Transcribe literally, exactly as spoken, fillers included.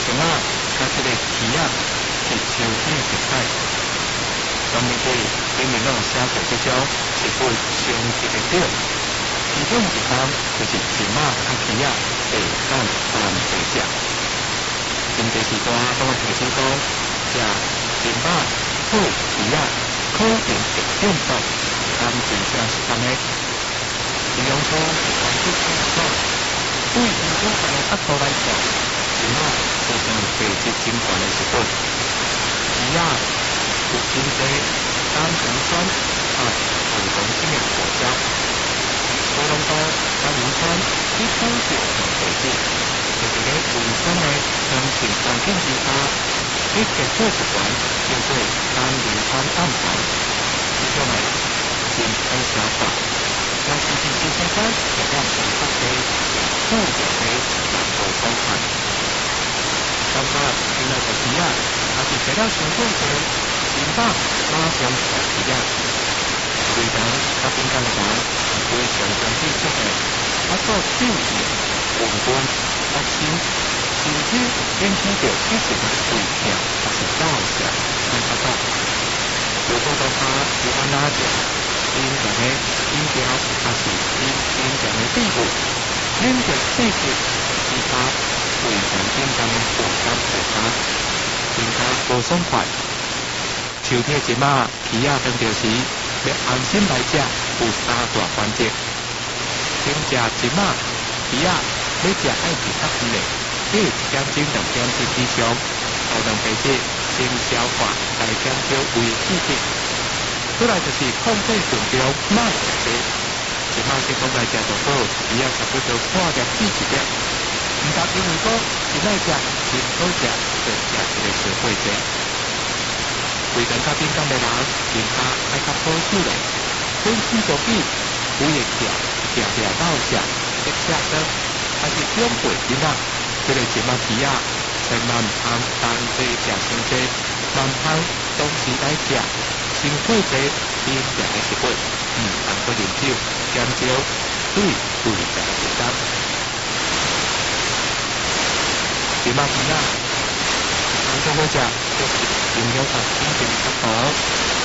肠仔甲即个鱼仔是秋天的食材。专门底里面拢有写过即种是份上级的料，其中一项就是金马甲鱼仔会当当地食。近期时段拢会提醒讲，食金马好鱼仔可能会中毒，但真正是安尼。营养科关注清楚，对营养上的角度来讲，金马是上价值真悬的食品，鱼仔有真济单纯酸啊，有黄金的果胶，多浓度单磷酸比通常上低啲，就是咧胃酸的生成环境之下，你结合一款叫做单磷酸蛋白，这种的真好消化。但是是新鲜感，也让人发挥富有的满足感快。感觉现在的鱼仔，也是食了伤过多，金马马上食鱼仔。虽然较敏感的人非常常接触的，啊做酒精、混混、恶心，甚至引起到一定的胃痛，或是倒食、看不到。如果说他喜欢拉脚，因人的音调还是因音调的地步，因着气质其他非常简单的负担负担，更加无爽快。秋天即马鱼仔当着时，要安心来食，有三大关键。先食即马鱼仔，要食爱是合理的，要一点钟两点钟以上，才能培养先消化，来减少胃气体。再来就是控制重量，莫食多。即马结果来食就好，鱼仔差不多半粒至一粒。唔但因为讲真爱食，真好食，就食一个小火者。胃肠较敏感的人，其他爱较保守咧，本身就比胃会跳，跳跳闹食，食食的，还是长辈囡仔，这个即马鱼仔，千万唔通当济食伤济，万通当时来食。先过者天然的食物，唔通过饮酒，减少对胃肠的负担。即马鱼仔，通常来食就是营养上先进的角度。